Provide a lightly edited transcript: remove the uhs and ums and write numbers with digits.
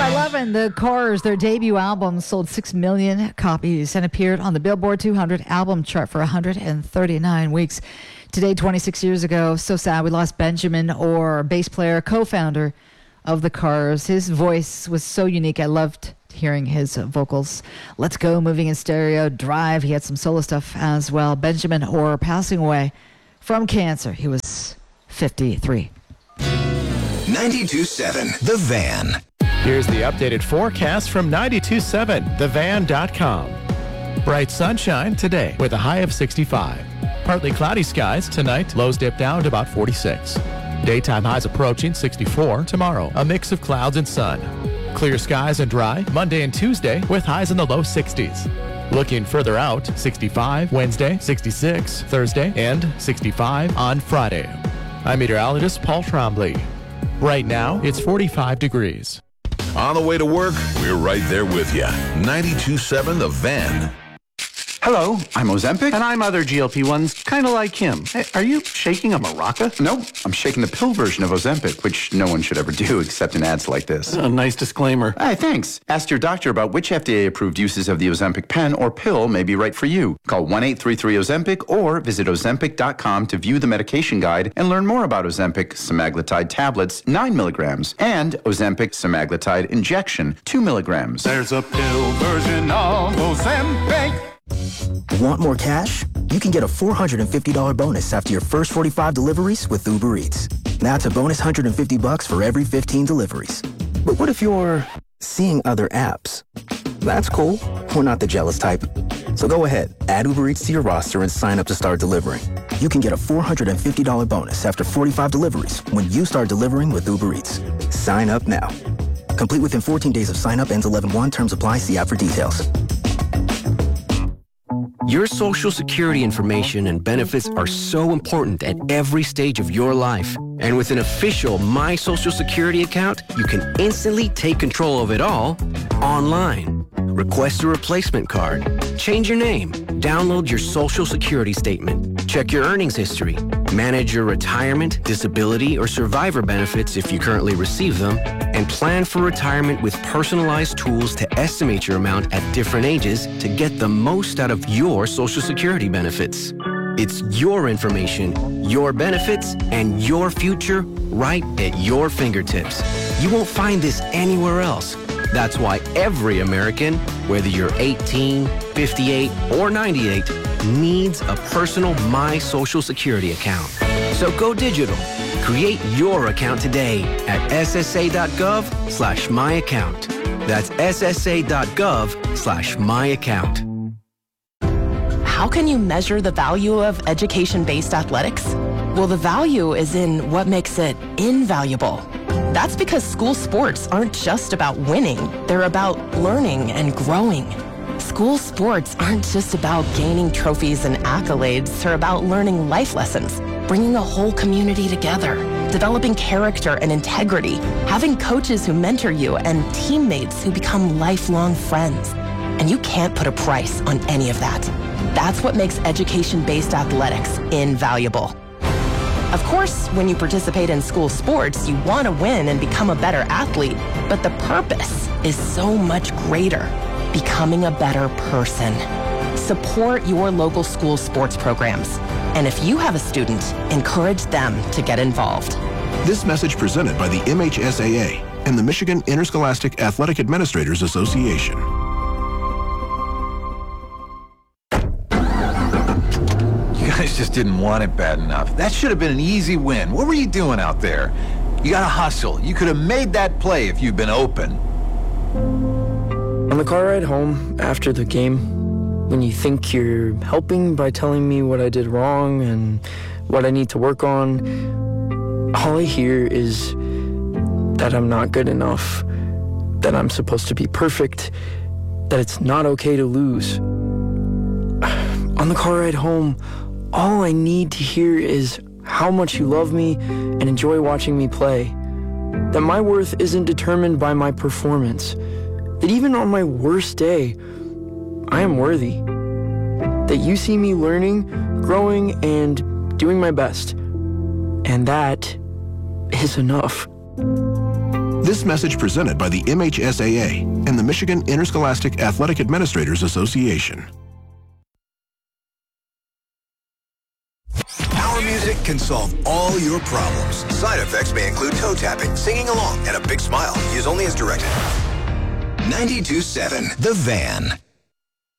Number 11, The Cars, their debut album sold 6 million copies and appeared on the Billboard 200 album chart for 139 weeks. Today, 26 years ago, so sad, we lost Benjamin Orr, bass player, co-founder of The Cars. His voice was so unique. I loved hearing his vocals. Let's Go, Moving in Stereo, Drive. He had some solo stuff as well. Benjamin Orr passing away from cancer. He was 53. 92.7 The Van. Here's the updated forecast from 927thevan.com. Bright sunshine today with a high of 65. Partly cloudy skies tonight. Lows dip down to about 46. Daytime highs approaching 64 tomorrow. A mix of clouds and sun. Clear skies and dry Monday and Tuesday with highs in the low 60s. Looking further out, 65 Wednesday, 66 Thursday, and 65 on Friday. I'm meteorologist Paul Trombley. Right now, it's 45 degrees. On the way to work, we're right there with you. 92.7 The Van. Hello, I'm Ozempic. And I'm other GLP-1s, kind of like him. Hey, are you shaking a maraca? No, I'm shaking the pill version of Ozempic, which no one should ever do except in ads like this. A nice disclaimer. Hey, thanks. Ask your doctor about which FDA-approved uses of the Ozempic pen or pill may be right for you. Call 1-833-OZEMPIC or visit Ozempic.com to view the medication guide and learn more about Ozempic semaglutide tablets, 9 milligrams, and Ozempic semaglutide injection, 2 milligrams. There's a pill version of Ozempic. Want more cash? You can get a $450 bonus after your first 45 deliveries with Uber Eats. That's a bonus $150 for every 15 deliveries. But what if you're seeing other apps? That's cool. We're not the jealous type. So go ahead, add Uber Eats to your roster and sign up to start delivering. You can get a $450 bonus after 45 deliveries when you start delivering with Uber Eats. Sign up now. Complete within 14 days of sign up, ends 11/1. Terms apply. See app for details. Your Social Security information and benefits are so important at every stage of your life. And with an official My Social Security account, you can instantly take control of it all online. Request a replacement card, change your name, download your Social Security statement, check your earnings history, manage your retirement, disability, or survivor benefits if you currently receive them, and plan for retirement with personalized tools to estimate your amount at different ages to get the most out of your Social Security benefits. It's your information, your benefits, and your future right at your fingertips. You won't find this anywhere else. That's why every American, whether you're 18, 58, or 98, needs a personal My Social Security account. So go digital. Create your account today at ssa.gov/myaccount. That's ssa.gov/myaccount. How can you measure the value of education-based athletics? Well, the value is in what makes it invaluable. That's because school sports aren't just about winning. They're about learning and growing. School sports aren't just about gaining trophies and accolades. They're about learning life lessons, bringing a whole community together, developing character and integrity, having coaches who mentor you, and teammates who become lifelong friends. And you can't put a price on any of that. That's what makes education-based athletics invaluable. Of course, when you participate in school sports, you want to win and become a better athlete, but the purpose is so much greater, becoming a better person. Support your local school sports programs. And if you have a student, encourage them to get involved. This message presented by the MHSAA and the Michigan Interscholastic Athletic Administrators Association. You guys just didn't want it bad enough. That should have been an easy win. What were you doing out there? You gotta hustle. You could have made that play if you'd been open. On the car ride home after the game, when you think you're helping by telling me what I did wrong and what I need to work on, all I hear is that I'm not good enough, that I'm supposed to be perfect, that it's not okay to lose. On the car ride home, all I need to hear is how much you love me and enjoy watching me play. That my worth isn't determined by my performance. That even on my worst day, I am worthy. That you see me learning, growing, and doing my best. And that is enough. This This message presented by the MHSAA and the Michigan Interscholastic Athletic Administrators Association. Our music can solve all your problems. Side effects may include toe tapping, singing along, and a big smile. Use only as directed. 92.7 The Van.